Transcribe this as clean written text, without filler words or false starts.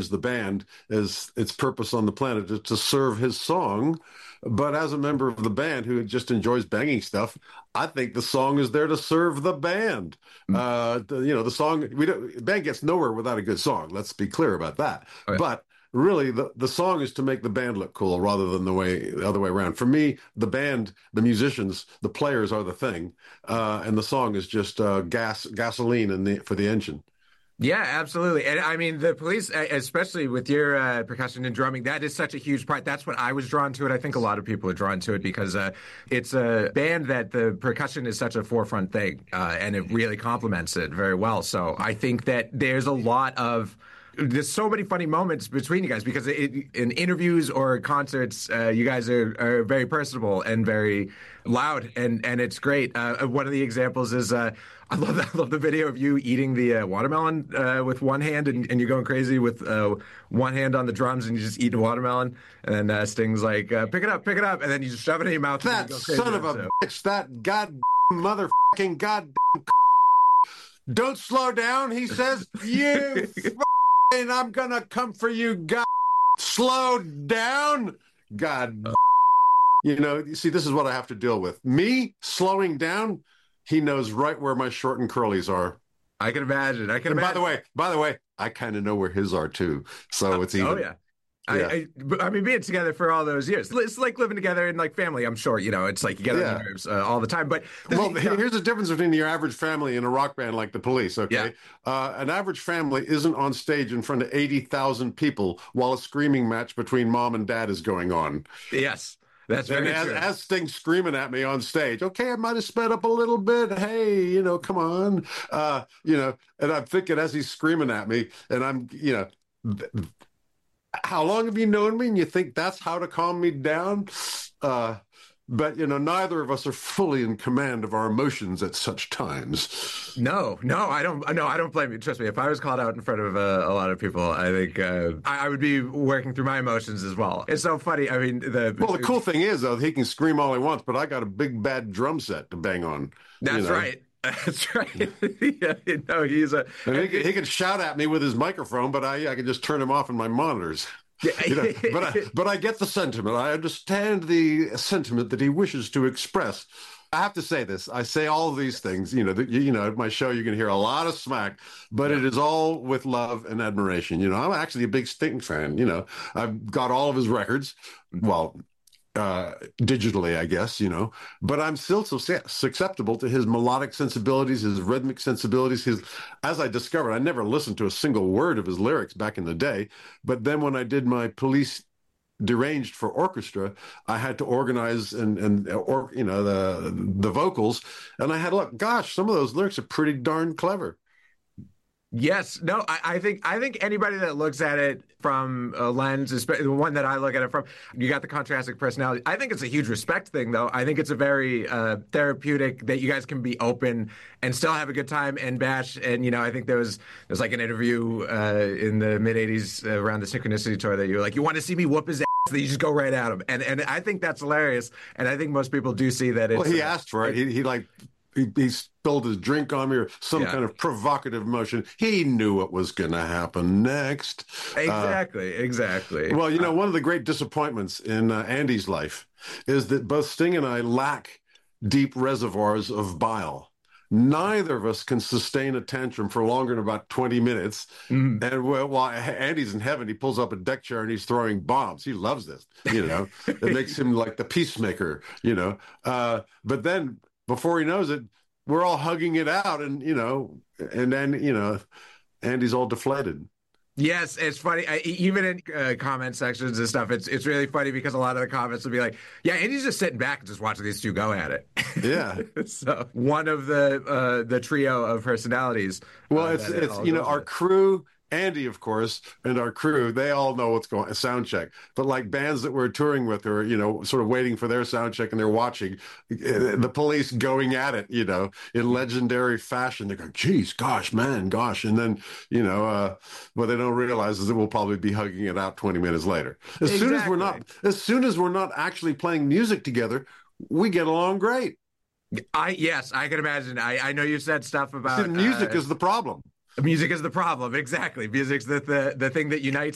the band as its purpose on the planet is to serve his song. But as a member of the band who just enjoys banging stuff, I think the song is there to serve the band. The song, the band gets nowhere without a good song. Let's be clear about that. Okay. But really, the song is to make the band look cool rather than the other way around. For me, the band, the musicians, the players are the thing, and the song is just gasoline for the engine. Yeah, absolutely. And I mean, the Police, especially with your percussion and drumming, that is such a huge part. That's what I was drawn to it. I think a lot of people are drawn to it because it's a band that the percussion is such a forefront thing, and it really complements it very well. So I think that there's so many funny moments between you guys because in interviews or concerts, you guys are very personable and very loud, and it's great. One of the examples is I love the video of you eating the watermelon with one hand, and you're going crazy with one hand on the drums, and you're just eating watermelon. And then Sting's like, pick it up, and then you just shove it in your mouth. That son of a bitch, that god motherfucking god. Don't slow down, he says. You. And I'm gonna come for you, God. Slow down, God. You see, this is what I have to deal with. Me slowing down, he knows right where my short and curlies are. I can imagine. By the way, I kind of know where his are too. So it's even. Oh yeah. I mean, being together for all those years, it's like living together in like family. I'm sure, it's like you get on your nerves all the time. But here's the difference between your average family and a rock band like the Police. Okay, an average family isn't on stage in front of 80,000 people while a screaming match between mom and dad is going on. Yes. That's very true. As Sting's screaming at me on stage, okay, I might have sped up a little bit. Hey, come on. And I'm thinking as he's screaming at me, and I'm, how long have you known me? And you think that's how to calm me down? But neither of us are fully in command of our emotions at such times. No, I don't blame you. Trust me. If I was called out in front of a lot of people, I think I would be working through my emotions as well. It's so funny. I mean, the cool thing is though, he can scream all he wants, but I got a big bad drum set to bang on. That's right. That's right. He's a. And he can shout at me with his microphone, but I can just turn him off in my monitors. But I get the sentiment. I understand the sentiment that he wishes to express. I have to say this. I say all of these things. At my show, you can hear a lot of smack, but it is all with love and admiration. I'm actually a big Sting fan. I've got all of his records. Well, digitally, I guess, but I'm still so susceptible to his melodic sensibilities, his rhythmic sensibilities, as I discovered, I never listened to a single word of his lyrics back in the day. But then when I did my Police Deranged for orchestra, I had to organize the vocals, and I had to look, gosh, some of those lyrics are pretty darn clever. Yes. No, I think anybody that looks at it from a lens, especially the one that I look at it from, you got the contrasting personality. I think it's a huge respect thing, though. I think it's a very therapeutic that you guys can be open and still have a good time and bash. And, I think there's like an interview in the mid-'80s around the Synchronicity tour that you were like, you want to see me whoop his ass? That you just go right at him. And I think that's hilarious. And I think most people do see that. Well, he asked for it. He spilled his drink on me or some kind of provocative motion. He knew what was going to happen next. Exactly. Well, one of the great disappointments in Andy's life is that both Sting and I lack deep reservoirs of bile. Neither of us can sustain a tantrum for longer than about 20 minutes. Mm-hmm. And while Andy's in heaven, he pulls up a deck chair and he's throwing bombs. He loves this, It makes him like the peacemaker, But then before he knows it, we're all hugging it out, and then Andy's all deflated. Yes, it's funny. Even in comment sections and stuff, it's really funny because a lot of the comments will be like, "Yeah, Andy's just sitting back and just watching these two go at it." Yeah. So one of the trio of personalities. Well, it's our crew. Andy, of course, and our crew, they all know what's going on, sound check. But like bands that we're touring with are, sort of waiting for their sound check and they're watching the Police going at it, in legendary fashion. They're going, geez, gosh, man, gosh. And then, what they don't realize is that we'll probably be hugging it out 20 minutes later. As soon as we're not actually playing music together, we get along great. I can imagine. I know you said stuff about music is the problem. Music is the problem. Exactly. Music's the thing that unites